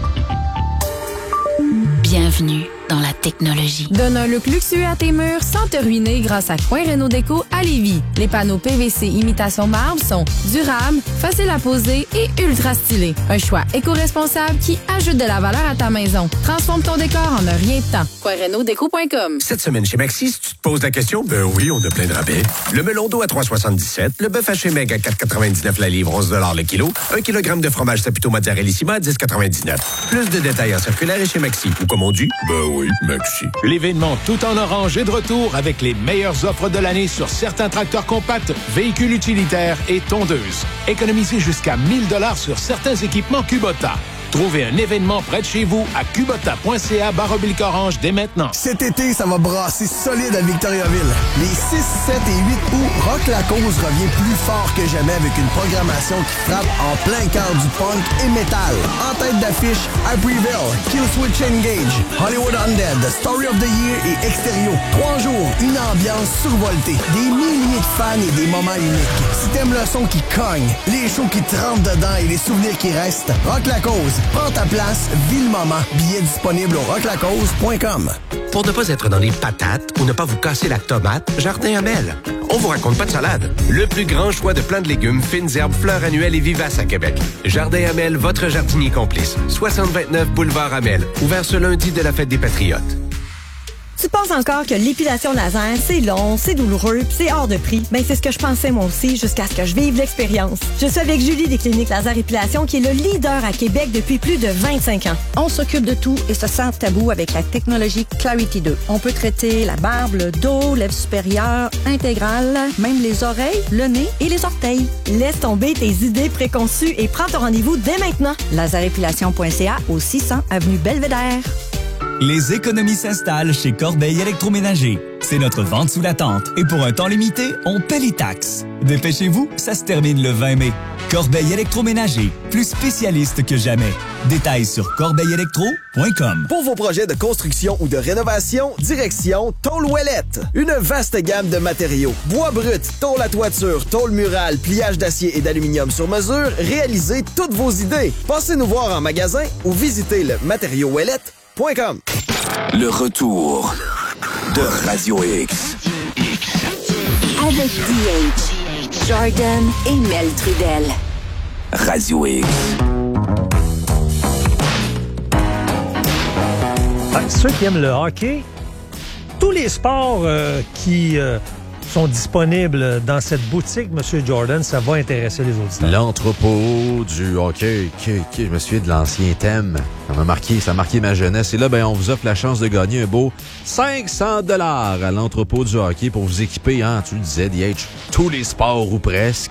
Bienvenue dans la technologie. Donne un look luxueux à tes murs sans te ruiner grâce à Coin Réno Déco à Lévis. Les panneaux P V C imitation marbre sont durables, faciles à poser et ultra stylés. Un choix éco-responsable qui ajoute de la valeur à ta maison. Transforme ton décor en un rien de temps. coin réno déco point com. Cette semaine chez Maxi, si tu te poses la question, ben oui, on a plein de rabais. Le melon d'eau à trois soixante-dix-sept, le bœuf haché meg à quatre quatre-vingt-dix-neuf la livre, onze dollars le kilo, un kilogramme de fromage Saputo Mozzarellissima à dix quatre-vingt-dix-neuf. Plus de détails en circulaire et chez Maxi. Ou comme on dit, ben oui, Maxi. L'événement Tout en orange est de retour avec les meilleures offres de l'année sur certains tracteurs compacts, véhicules utilitaires et tondeuses. Économisez jusqu'à mille dollars sur certains équipements Kubota. Trouvez un événement près de chez vous à kubota point c a barre oblique orange dès maintenant. Cet été, ça va brasser solide à Victoriaville. Les six, sept et huit août, Rock la Cause revient plus fort que jamais avec une programmation qui frappe en plein cœur du punk et métal. En tête d'affiche, Hybrieville, Killswitch Engage, Hollywood Undead, The Story of the Year et Extérieur. Trois jours, une ambiance survoltée, des milliers de fans et des moments uniques. Si t'aimes le son qui cogne, les shows qui te rentrent dedans et les souvenirs qui restent, Rock la Cause. Prends ta place, vis le moment. Billets disponibles au rock la cause point com. Pour ne pas être dans les patates ou ne pas vous casser la tomate, Jardin Amel. On vous raconte pas de salade. Le plus grand choix de plants de légumes, fines herbes, fleurs annuelles et vivaces à Québec. Jardin Amel, votre jardinier complice. soixante vingt-neuf boulevard Amel. Ouvert ce lundi de la Fête des Patriotes. Tu penses encore que l'épilation laser, c'est long, c'est douloureux, pis c'est hors de prix? Ben, c'est ce que je pensais moi aussi, jusqu'à ce que je vive l'expérience. Je suis avec Julie des Cliniques Laser Épilation, qui est le leader à Québec depuis plus de vingt-cinq ans. On s'occupe de tout et se sent tabou avec la technologie Clarity deux. On peut traiter la barbe, le dos, lèvres supérieures, intégrale, même les oreilles, le nez et les orteils. Laisse tomber tes idées préconçues et prends ton rendez-vous dès maintenant. laserépilation point c a au six cents avenue Belvédère. Les économies s'installent chez Corbeil Électroménager. C'est notre vente sous la tente et pour un temps limité, on paie les taxes. Dépêchez-vous, ça se termine le vingt mai. Corbeil Électroménager, plus spécialiste que jamais. Détails sur corbeil électro point com. Pour vos projets de construction ou de rénovation, direction Tôle Ouellette. Une vaste gamme de matériaux. Bois brut, tôle à toiture, tôle murale, pliage d'acier et d'aluminium sur mesure, réalisez toutes vos idées. Passez nous voir en magasin ou visitez le matériau ouellette point com. Le retour de Radio X. Avec D H, Jordan et Mel Trudel. Radio X. Ben, ceux qui aiment le hockey, tous les sports euh, qui euh, sont disponibles dans cette boutique, M. Jordan, ça va intéresser les auditeurs. L'entrepôt du hockey, okay, okay, je me souviens de l'ancien thème. Ça m'a marqué, ça a marqué ma jeunesse. Et là, ben, on vous offre la chance de gagner un beau cinq cents dollars à l'entrepôt du hockey pour vous équiper, hein, tu le disais, D H, tous les sports ou presque.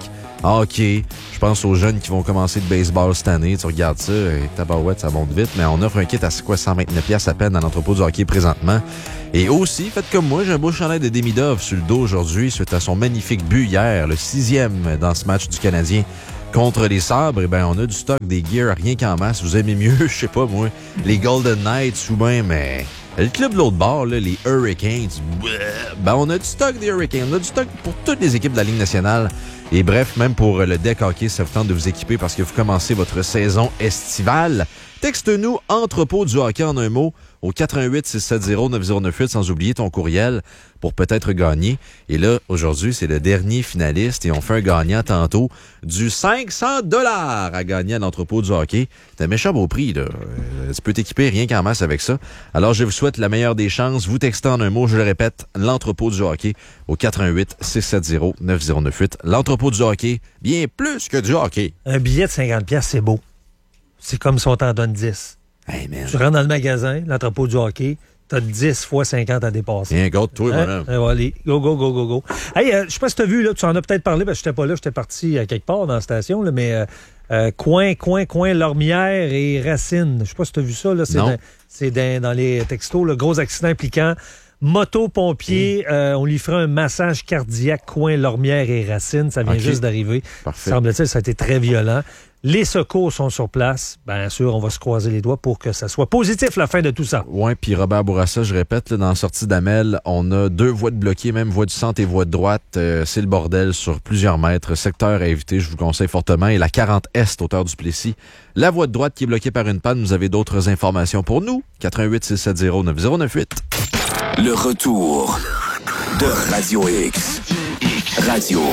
hockey. Je pense aux jeunes qui vont commencer le baseball cette année. Tu regardes ça, et tabarouette, ça monte vite. Mais on offre un kit à quoi, cent vingt-neuf dollars à peine dans l'entrepôt du hockey présentement. Et aussi, faites comme moi, j'ai un beau chandail de Demidov sur le dos aujourd'hui suite à son magnifique but hier, le sixième dans ce match du Canadien contre les Sabres. Eh ben, on a du stock, des gears, rien qu'en masse. Vous aimez mieux, je sais pas moi, les Golden Knights ou bien, mais le club de l'autre bord, là, les Hurricanes, ben, on a du stock des Hurricanes. On a du stock pour toutes les équipes de la Ligue nationale. Et bref, même pour le deck hockey, ça vous tente de vous équiper parce que vous commencez votre saison estivale. Texte-nous entrepôt du hockey en un mot au quatre un huit, six sept zéro, neuf zéro neuf huit sans oublier ton courriel pour peut-être gagner. Et là, aujourd'hui, c'est le dernier finaliste et on fait un gagnant tantôt du cinq cents dollars à gagner à l'entrepôt du hockey. C'est un méchant beau prix, là. Euh, tu peux t'équiper rien qu'en masse avec ça. Alors, je vous souhaite la meilleure des chances. Vous textez en un mot, je le répète, l'entrepôt du hockey au quatre un huit, six sept zéro, neuf zéro neuf huit. L'entrepôt du hockey, bien plus que du hockey. Un billet de cinquante dollars, c'est beau. C'est comme si on t'en donne dix. Hey, man. Tu rentres dans le magasin, l'entrepôt du hockey, t'as dix fois cinquante à dépasser. Bien, garde-toi, hein? madame. Hein, allez, go, go, go, go, go. Hey, euh, je sais pas si t'as vu, là, tu en as peut-être parlé, parce que j'étais pas là, j'étais parti à quelque part dans la station, là, mais euh, euh, coin, coin, coin, Lormière et Racine. Je sais pas si t'as vu ça, là. C'est, dans, c'est dans, dans les textos, le gros accident impliquant moto-pompier. Mmh. Euh, on lui fera un massage cardiaque, coin, Lormière et Racine. Ça vient okay. juste d'arriver. Parfait. Semble-t-il, ça a été très violent. Les secours sont sur place. Bien sûr, on va se croiser les doigts pour que ça soit positif, la fin de tout ça. Oui, puis Robert Bourassa, je répète, là, dans la sortie d'Amel, on a deux voies de bloquées, même voie du centre et voie de droite. Euh, c'est le bordel sur plusieurs mètres. Secteur à éviter, je vous conseille fortement. Et la quarante Est, hauteur du Plessis. La voie de droite qui est bloquée par une panne. Vous avez d'autres informations pour nous. quatre un huit, six sept zéro, neuf zéro neuf huit. Le retour de Radio X. Radio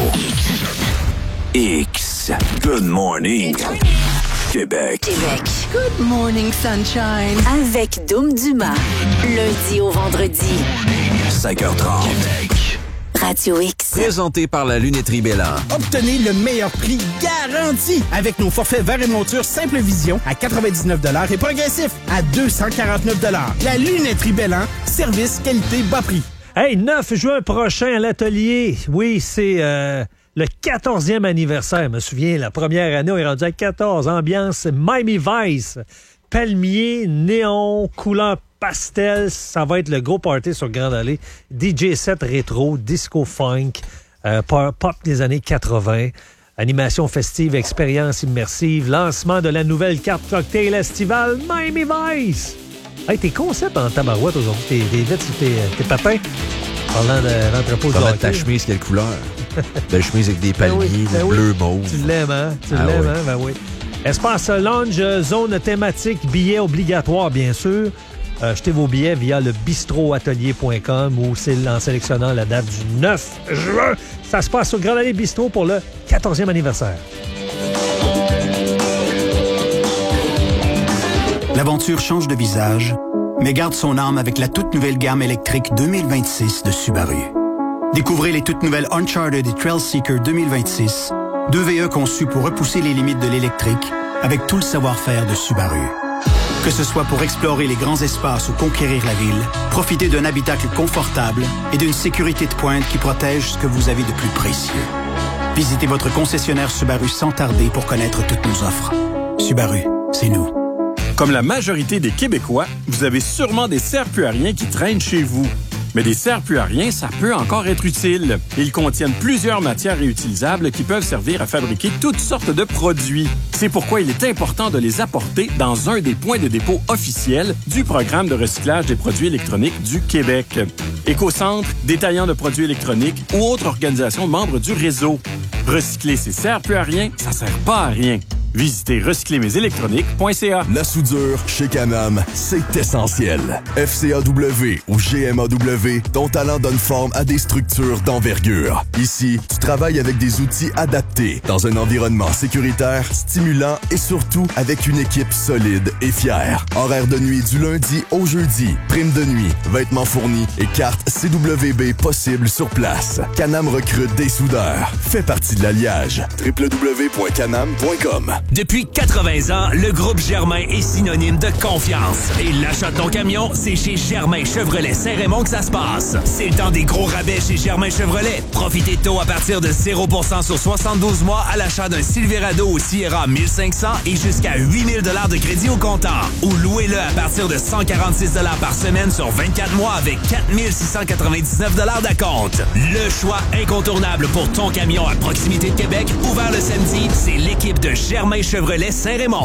X. Good morning, Québec. Québec. Good morning, sunshine. Avec Dom Dumas. Lundi au vendredi. cinq heures trente. Québec. Radio X. Présenté par la lunetterie Bélan. Obtenez le meilleur prix garanti avec nos forfaits verre et monture Simple Vision à quatre-vingt-dix-neuf dollars et progressif à deux cent quarante-neuf dollars. La lunetterie Bélan, service, qualité, bas prix. Hey, neuf juin prochain à l'atelier. Oui, c'est euh, le quatorzième anniversaire. Je me souviens, la première année, on est rendu à quatorze. Ambiance Miami Vice. Palmier, néon, couleur pastel. Ça va être le gros party sur Grande Allée. D J set rétro, disco funk, euh, pop des années quatre-vingts. Animation festive, expérience immersive. Lancement de la nouvelle carte cocktail estivale Miami Vice. Hey, tes concepts en tabarouette aujourd'hui, t'es, t'es vite sur tes, tes patins. Parlant de l'entrepôt du hockey. Ta chemise, quelle couleur? Belle chemise avec des palmiers, ben oui, ben oui. bleu mauve. Tu l'aimes, hein? Tu ah l'aimes, oui. hein? Ben oui. Espace Lounge, zone thématique, billets obligatoires, bien sûr. Euh, achetez vos billets via le bistroatelier point com ou c'est en sélectionnant la date du neuf juin. Ça se passe au Grande Allée Bistrot pour le quatorzième anniversaire. L'aventure change de visage, mais garde son âme avec la toute nouvelle gamme électrique deux mille vingt-six de Subaru. Découvrez les toutes nouvelles Uncharted et Trailseeker deux mille vingt-six, deux V E conçus pour repousser les limites de l'électrique avec tout le savoir-faire de Subaru. Que ce soit pour explorer les grands espaces ou conquérir la ville, profitez d'un habitacle confortable et d'une sécurité de pointe qui protège ce que vous avez de plus précieux. Visitez votre concessionnaire Subaru sans tarder pour connaître toutes nos offres. Subaru, c'est nous. Comme la majorité des Québécois, vous avez sûrement des serre-plus-à-rien qui traînent chez vous. Mais des serre-plus-à-rien, ça peut encore être utile. Ils contiennent plusieurs matières réutilisables qui peuvent servir à fabriquer toutes sortes de produits. C'est pourquoi il est important de les apporter dans un des points de dépôt officiels du programme de recyclage des produits électroniques du Québec. Écocentre, détaillant de produits électroniques ou autres organisations membres du réseau. Recycler ces serre-plus-à-rien, ça sert pas à rien. Visitez recycler mes électroniques point c a. La soudure, chez Canam, c'est essentiel. F C A W ou G M A W, ton talent donne forme à des structures d'envergure. Ici, tu travailles avec des outils adaptés, dans un environnement sécuritaire, stimulant et surtout avec une équipe solide et fière. Horaire de nuit du lundi au jeudi, prime de nuit, vêtements fournis et carte C W B possible sur place. Canam recrute des soudeurs. Fais partie de l'alliage. w w w point canam point com. Depuis quatre-vingts ans, le groupe Germain est synonyme de confiance. Et l'achat de ton camion, c'est chez Germain Chevrolet Saint-Raymond que ça se passe. C'est le temps des gros rabais chez Germain Chevrolet. Profitez de taux à partir de zéro pour cent sur soixante-douze mois à l'achat d'un Silverado ou Sierra mille cinq cents et jusqu'à huit mille dollars de crédit au comptant. Ou louez-le à partir de cent quarante-six dollars par semaine sur vingt-quatre mois avec quatre mille six cent quatre-vingt-dix-neuf dollars d'acompte. Le choix incontournable pour ton camion à proximité de Québec, ouvert le samedi, c'est l'équipe de Germain Chevrolet Saint-Raymond.